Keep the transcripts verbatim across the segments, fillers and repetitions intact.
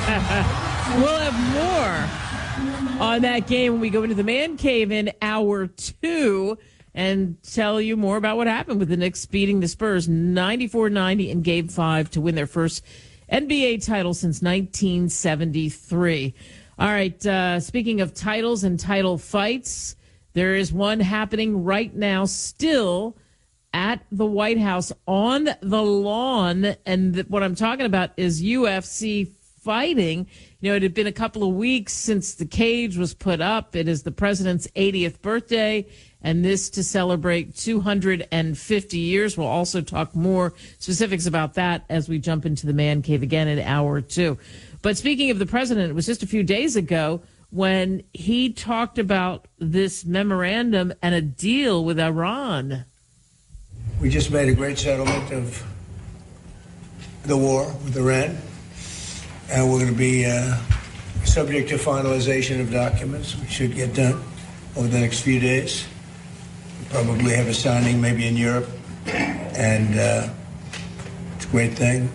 We'll have more on that game when we go into the Man Cave in hour two and tell you more about what happened with the Knicks beating the Spurs ninety-four ninety in Game five to win their first N B A title since nineteen seventy-three. All right, uh, speaking of titles and title fights, there is one happening right now still at the White House on the lawn. And th- what I'm talking about is U F C fighting. You know, it had been a couple of weeks since the cage was put up. It is the president's eightieth birthday, and this to celebrate two hundred fifty years. We'll also talk more specifics about that as we jump into the Man Cave again in hour two. But speaking of the president, it was just a few days ago when he talked about this memorandum and a deal with Iran. We just made a great settlement of the war with Iran, and we're going to be uh, subject to finalization of documents, which should get done over the next few days. We'll probably have a signing maybe in Europe, and uh, it's a great thing.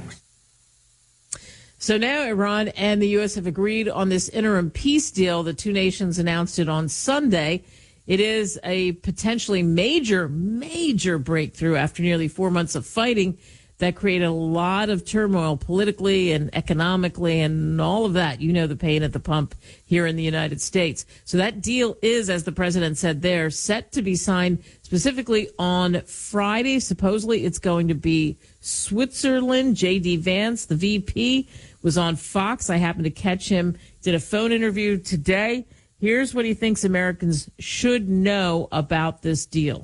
So now Iran and the U S have agreed on this interim peace deal. The two nations announced it on Sunday. It is a potentially major, major breakthrough after nearly four months of fighting that created a lot of turmoil politically and economically and all of that. You know, the pain at the pump here in the United States. So that deal is, as the president said there, set to be signed specifically on Friday. Supposedly it's going to be Switzerland. J D Vance, the V P, was on Fox. I happened to catch him, did a phone interview today. Here's what he thinks Americans should know about this deal.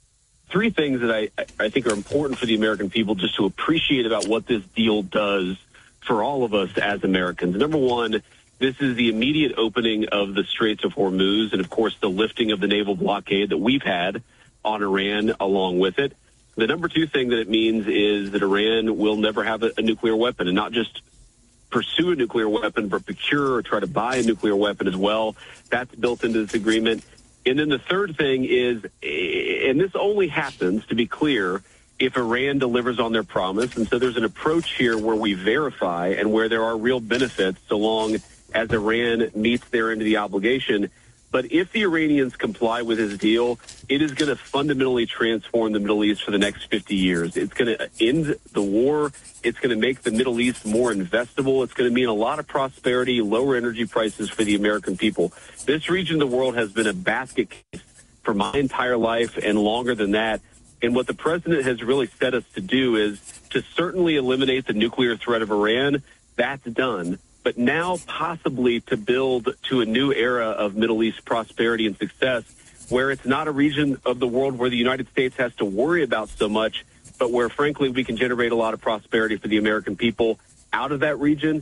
Three things that I, I think are important for the American people just to appreciate about what this deal does for all of us as Americans. Number one, this is the immediate opening of the Straits of Hormuz and, of course, the lifting of the naval blockade that we've had on Iran along with it. The number two thing that it means is that Iran will never have a, a nuclear weapon, and not just pursue a nuclear weapon, but procure or try to buy a nuclear weapon as well. That's built into this agreement. And then the third thing is, and this only happens, to be clear, if Iran delivers on their promise. And so there's an approach here where we verify and where there are real benefits so long as Iran meets their end of the obligation. But if the Iranians comply with this deal, it is going to fundamentally transform the Middle East for the next fifty years. It's going to end the war. It's going to make the Middle East more investable. It's going to mean a lot of prosperity, lower energy prices for the American people. This region of the world has been a basket case for my entire life and longer than that. And what the president has really set us to do is to certainly eliminate the nuclear threat of Iran. That's done. But now possibly to build to a new era of Middle East prosperity and success, where it's not a region of the world where the United States has to worry about so much, but where, frankly, we can generate a lot of prosperity for the American people out of that region.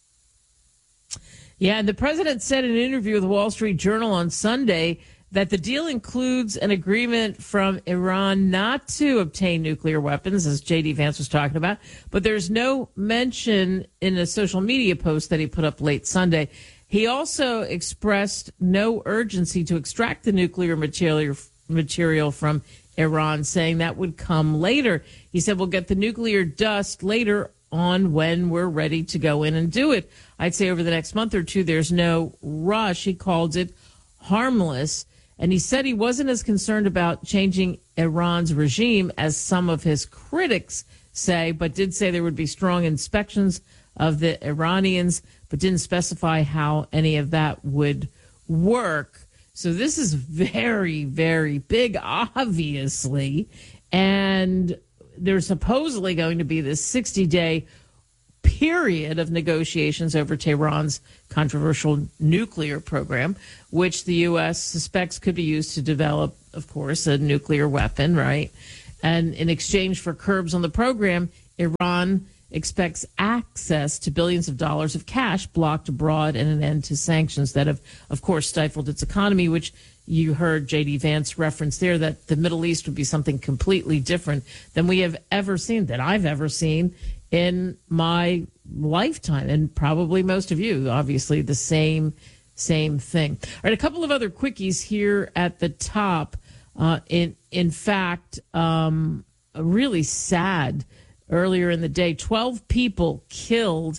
Yeah, and the president said in an interview with the Wall Street Journal on Sunday that the deal includes an agreement from Iran not to obtain nuclear weapons, as J D Vance was talking about, but there's no mention in a social media post that he put up late Sunday. He also expressed no urgency to extract the nuclear material material from Iran, saying that would come later. He said, we'll get the nuclear dust later on when we're ready to go in and do it. I'd say over the next month or two, there's no rush. He called it harmless. And he said he wasn't as concerned about changing Iran's regime as some of his critics say, but did say there would be strong inspections of the Iranians, but didn't specify how any of that would work. So this is very, very big, obviously. And there's supposedly going to be this sixty-day period of negotiations over Tehran's controversial nuclear program, which the U S suspects could be used to develop, of course, a nuclear weapon, right? And in exchange for curbs on the program, Iran expects access to billions of dollars of cash blocked abroad and an end to sanctions that have, of course, stifled its economy, which you heard J D Vance reference there, that the Middle East would be something completely different than we have ever seen, that I've ever seen in my lifetime, and probably most of you, obviously, the same same thing. All right, a couple of other quickies here at the top. Uh, in in fact, um, really sad earlier in the day, twelve people killed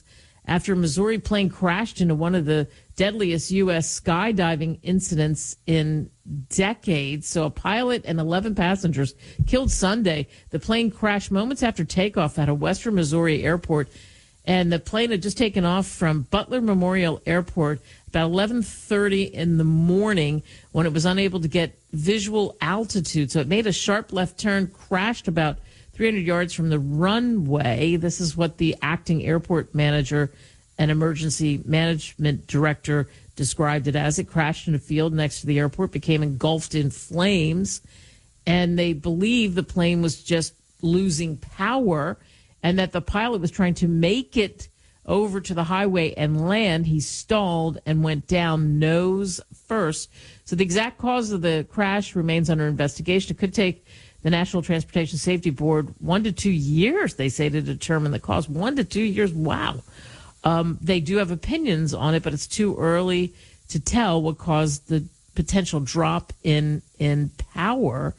after a Missouri plane crashed into one of the deadliest U S skydiving incidents in decades. So a pilot and eleven passengers killed Sunday. The plane crashed moments after takeoff at a Western Missouri airport, and the plane had just taken off from Butler Memorial Airport about eleven thirty in the morning when it was unable to get visual altitude. So it made a sharp left turn, crashed about three hundred yards from the runway. This is what the acting airport manager and emergency management director described it as. It crashed in a field next to the airport, became engulfed in flames, and they believe the plane was just losing power and that the pilot was trying to make it over to the highway and land. He stalled and went down nose first. So the exact cause of the crash remains under investigation. It could take the National Transportation Safety Board one to two years, they say, to determine the cause. One to two years. Wow. Um, they do have opinions on it, but it's too early to tell what caused the potential drop in in power.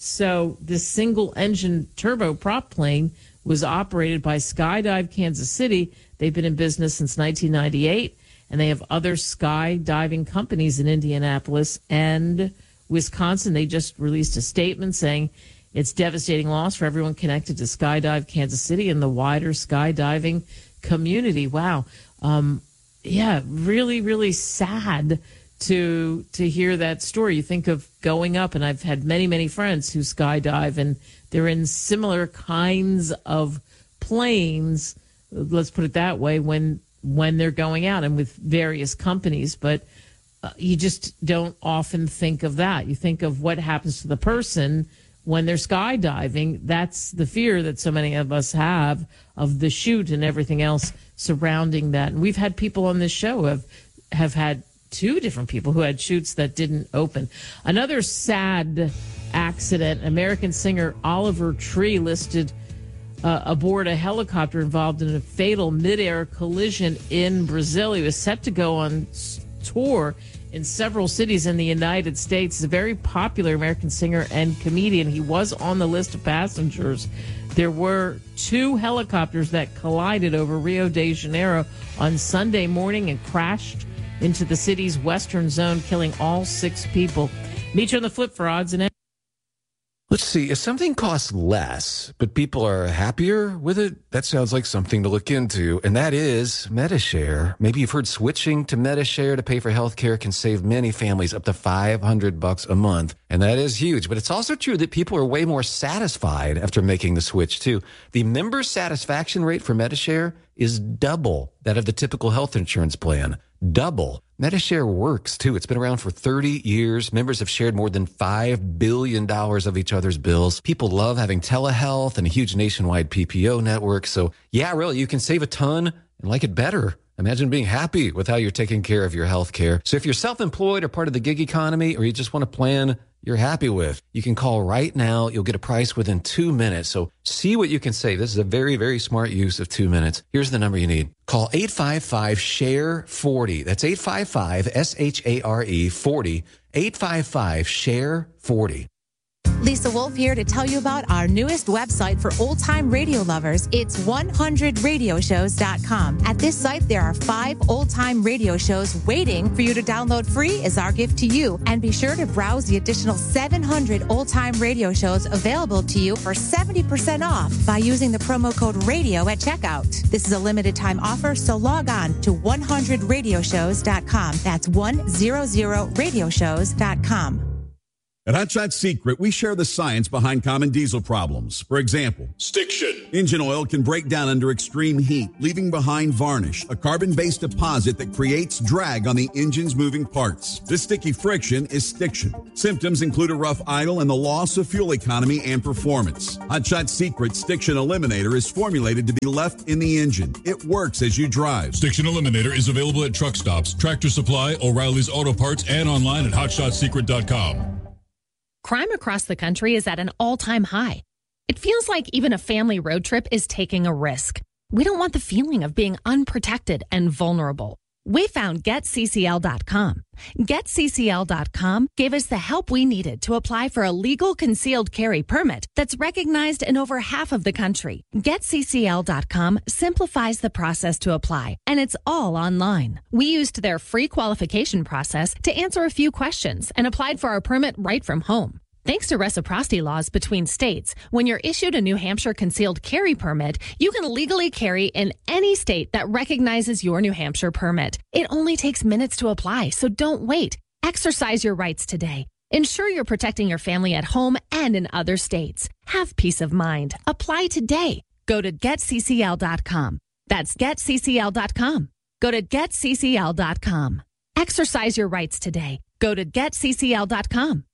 So this single-engine turboprop plane was operated by Skydive Kansas City. They've been in business since nineteen ninety-eight, and they have other skydiving companies in Indianapolis and Wisconsin. They just released a statement saying it's devastating loss for everyone connected to Skydive Kansas City and the wider skydiving community. Wow. Um, yeah, really, really sad to to hear that story. You think of going up, and I've had many, many friends who skydive, and they're in similar kinds of planes, let's put it that way, when when they're going out and with various companies. But uh, you just don't often think of that. You think of what happens to the person when they're skydiving. That's the fear that so many of us have of the chute and everything else surrounding that. And we've had people on this show have have had two different people who had chutes that didn't open. Another sad accident, American singer Oliver Tree listed uh, aboard a helicopter involved in a fatal midair collision in Brazil. He was set to go on tour in several cities in the United States. He's a very popular American singer and comedian. He was on the list of passengers. There were two helicopters that collided over Rio de Janeiro on Sunday morning and crashed into the city's western zone, killing all six people. Meet you on the flip for odds and ends. Let's see, if something costs less, but people are happier with it, that sounds like something to look into, and that is Medi-Share. Maybe you've heard switching to Medi-Share to pay for healthcare can save many families up to five hundred bucks a month, and that is huge. But it's also true that people are way more satisfied after making the switch, too. The member satisfaction rate for Medi-Share is double that of the typical health insurance plan. Double. Medi-Share works, too. It's been around for thirty years. Members have shared more than five billion dollars of each other's bills. People love having telehealth and a huge nationwide P P O network. So, yeah, really, you can save a ton and like it better. Imagine being happy with how you're taking care of your health care. So if you're self-employed or part of the gig economy, or you just want a plan you're happy with, you can call right now. You'll get a price within two minutes. So see what you can save. This is a very, very smart use of two minutes. Here's the number you need. Call eight five five, S H A R E, forty. That's eight five five, S H A R E, forty. eight five five, S H A R E, forty. Lisa Wolf here to tell you about our newest website for old-time radio lovers. It's one hundred radio shows dot com. At this site, there are five old-time radio shows waiting for you to download free as our gift to you. And be sure to browse the additional seven hundred old-time radio shows available to you for seventy percent off by using the promo code RADIO at checkout. This is a limited-time offer, so log on to one hundred radio shows dot com. That's one hundred radio shows dot com. At Hot Shot Secret, we share the science behind common diesel problems. For example, stiction. Engine oil can break down under extreme heat, leaving behind varnish, a carbon-based deposit that creates drag on the engine's moving parts. This sticky friction is stiction. Symptoms include a rough idle and the loss of fuel economy and performance. Hot Shot Secret Stiction Eliminator is formulated to be left in the engine. It works as you drive. Stiction Eliminator is available at truck stops, Tractor Supply, O'Reilly's Auto Parts, and online at hot shot secret dot com. Crime across the country is at an all-time high. It feels like even a family road trip is taking a risk. We don't want the feeling of being unprotected and vulnerable. We found Get C C L dot com. Get C C L dot com gave us the help we needed to apply for a legal concealed carry permit that's recognized in over half of the country. Get C C L dot com simplifies the process to apply, and it's all online. We used their free qualification process to answer a few questions and applied for our permit right from home. Thanks to reciprocity laws between states, when you're issued a New Hampshire concealed carry permit, you can legally carry in any state that recognizes your New Hampshire permit. It only takes minutes to apply, so don't wait. Exercise your rights today. Ensure you're protecting your family at home and in other states. Have peace of mind. Apply today. Go to Get C C L dot com. That's Get C C L dot com. Go to Get C C L dot com. Exercise your rights today. Go to Get C C L dot com.